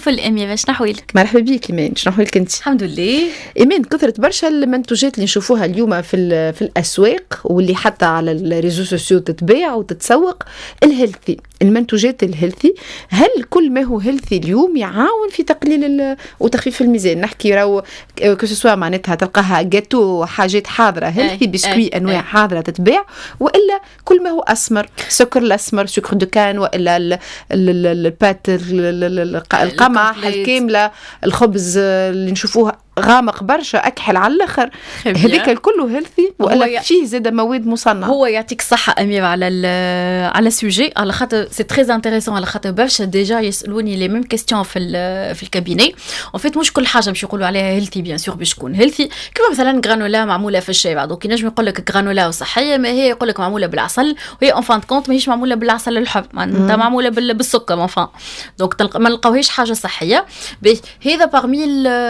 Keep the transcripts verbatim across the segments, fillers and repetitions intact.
الفل أميرة، شنو أحوالك؟ مرحبا بيك إيمان، شنو أحوالك أنت؟ الحمد لله. إيمان، كثرت برشا المنتوجات اللي نشوفوها اليوم في في الأسواق واللي حتى على الريزو سوسيو تتباع وتتسوق. الهيلثي، المنتوجات الهيلثي، هل كل ما هو هيلثي اليوم يعاون في تقليل وتخفيف الميزان؟ نحكي راهو كسوا معناتها تلقاها جاتو حاجات حاضرة هيلثي، بسكوي أنواع حاضرة تتباع، وإلا كل ما هو أسمر، سكر الأسمر، سكر دكان، وإلا البات القمح الكاملة، الخبز اللي نشوفوها غامق برشا أكحل على الآخر، هذيك الكل هيلثي ولا فيه زاد مواد مصنعة؟ هو يعطيك الصحة أميرة على على السوجي، على خاطر سي تري انتريسون، على خاطر برشا ديجا يسألوني لي ميم كيستيون في في الكابيني. اون فيت مش كل حاجة باش يقولوا عليها هيلثي بيان سور باش تكون هيلثي، كما مثلا غرانولا معمولة في الشارع، دونك ينجم يقول لك غرانولا وصحية، ما هي يقول لك معمولة بالعسل، وهي اون فان كونت ماهيش معمولة بالعسل الحب، معناتها معمولة بالسكر اون فان، دونك ما نلقاوهاش حاجة صحية. هذا باغمي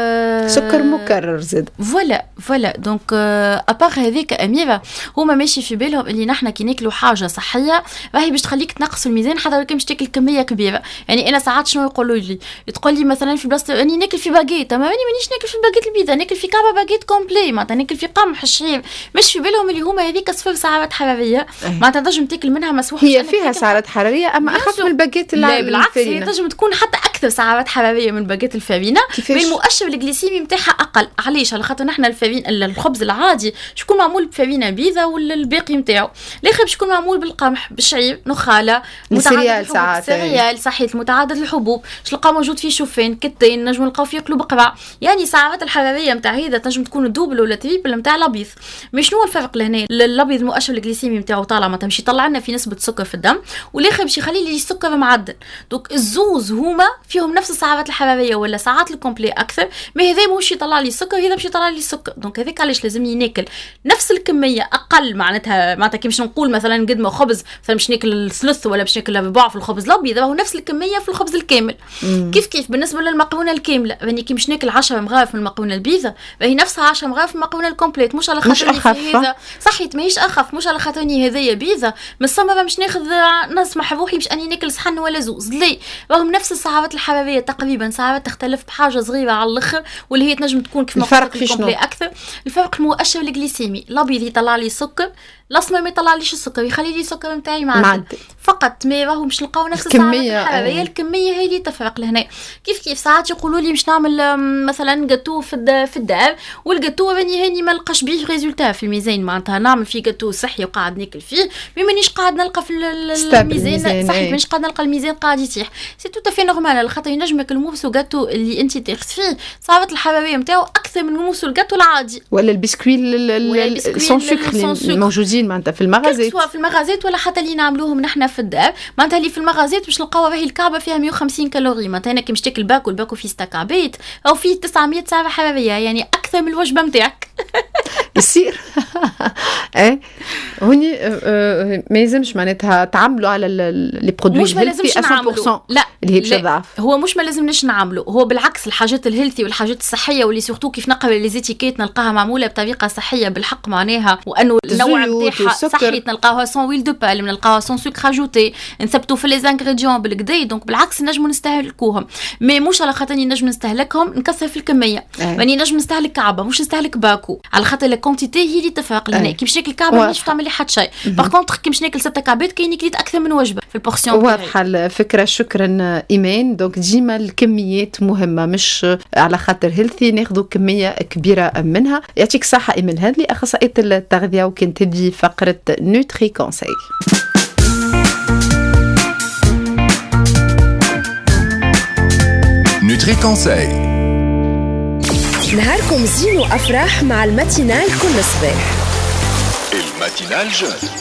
سكر مكرر زاد. فوالا فوالا دونك ابار هذيك أميرة هما ماشي في بالهم اللي نحنا كي ناكلوا حاجه صحيه راهي باش تخليك تنقص الميزان حتى لو كان باش تاكل كميه كبيره. يعني انا ساعات شنو يقولوا لي، تقول لي مثلا في بلاصه راني ناكل في باغيت، اما راني مانيش ناكل في باغيت البيضه، ناكل في كعبه باغيت كومبلي، معناتها ناكل في قمح الشعير، مش في بالهم اللي هما هذيك صفر سعرات حراريه، معناتها تنجم تاكل منها مسوح. هي فيها سعرات حراريه اما اخف من الباغيت. لا بالعكس، هي تنجم تكون حتى اكثر سعرات حراريه من الباغيت الفارينه، بالمؤشر الجليسيمي نتاعها اقل. علاش؟ على خاطر نحن الفارين الخبز العادي شكون معمول بفارينه بيضه ولا الباقي نتاعو، الاخر باش يكون معمول بالقمح، بالشعير، نخاله، متعدد ساعات سريال صحيت، متعدد الحبوب، باش نلقاو موجود فيه شوفان، كتين، نجم نلقاو فيه ياكلوا بقرع. يعني السعرات الحراريه نتاع هذا تنجم تكون دوبل ولا تريبل نتاع الابيض. مي شنو الفرق لهنا؟ الابيض المؤشر الجليسيمي نتاعو طالع، ما تمشي يطلع لنا في نسبه سكر في الدم، والاخر باش يخلي لي السكر معدل. دونك الزوز هما فيهم نفس السعرات الحراريه ولا ساعات الكومبلي اكثر، ما هذا مش يطلع لي السكر، هذا باش يطلع لي السكر. دونك هذاك علاش لازمني ناكل نفس الكميه اقل، معناتها معناتها كي باش نقول مثلا قد ما خبز مثلا باش ناكل الثلث ولا باش ناكل ربع في الخبز الابيض، راهو نفس الكميه في الخبز الكامل. مم. كيف كيف بالنسبه للمقرونه الكامله، راني كي باش ناكل عشرة مغارف من المقرونه البيضاء راهي نفسها عشرة مغارف من المقرونه الكومبليت، مش على خاطر هذا صحيت ماهيش اخف، مش على خاطرني هذيا بيضاء من السمره باش ناخذ نسمح روحي باش اني ناكل صحن ولا زوز، لي راهم نفس السعرات الحراريه تقريبا، سعرات تختلف بحاجه صغيره على الاخر، واللي هي تنجم تكون كيف ما الفرق في شنو اكثر. الفرق المؤشر الجليسيمي، الابيض يطلع لي سكر، الاسمر ما يطلعليش السكر، يخلي لي السكر نتاعي معدل فقط، ما راهو باش نلقاو نفس السعرات الحراريه. الكميه هي اللي تفرق لهنا. كيف كيف ساعات يقولوا لي باش نعمل مثلا جاتو في في الدار، والجاتو راني هاني ما نلقاش بيه ريزولتا في الميزان، معناتها نعمل فيه جاتو صحي وقاعد ناكل فيه، مي مانيش قاعد نلقى في الميزان صحيح، مانيش قاعد نلقى الميزان قاعد يطيح. سي تو تافي نورمال، على خاطر ينجمك الموس جاتو اللي انت تاخذ فيه السعرات الحراريه نتاعو اكثر من الموس الجاتو العادي، ولا البسكوي سون سكر الموجودين معناتها في المغازات، سواء في المغازات ولا حتى اللي نعملوهم نحن في الدار. معناتها اللي في المغازات باش نلقاو راهي الكعبه فيها مية وخمسين كالوري، معناتها انا كي باش تاكل باكو الباكو فيه ستة كعبات او فيه تسعمية سعره حراريه، يعني اكثر من الوجبه نتاعك. يصير ايه هوني ما يلزمش معناتها تعملوا على لي برودوي الهيلثي مية بالمية، لا اللي هي باش تضعف. هو مش ما لازمناش نعملوا، هو بالعكس الحاجات الهيلثي والحاجات الصحيه واللي سورتو كيف نقرا لي زيتيكيت نلقاها معموله بطريقه صحيه بالحق معناها، وانه النوع نتاعها صحي، نلقاوها سون ويل دو بالم، نلقاوها سون سكر اجوتي، نثبتوا في لي زانغريديون بالكدا. دونك بالعكس نجموا نستهلكوهم، مي مش على خاطر نجم نستهلكهم نكثر في الكميه، راني نجم نستهلك كعبه مش نستهلك باكو، على خاطر لا كونتيتي هي اللي تفرق لنا. كي باش ناكل كعبه ماهيش تعمل لي حتى شيء، باغ كونطخ كي باش ناكل ستة كعبات كاين كليت اكثر من وجبه في البورسيون. واضحه الفكره، شكرا ايمان. دونك ديما الكميات مهمه، مش على خاطر هيلثي ناخذوا كميه كبيره منها. يعطيك الصحه ايمان هادلي، اخصائيه التغذيه، وكنت تدي فقره نوتري كونساي. نوتري كونساي، نهاركم زين وافراح مع الماتينال كل صباح. الماتينال جون.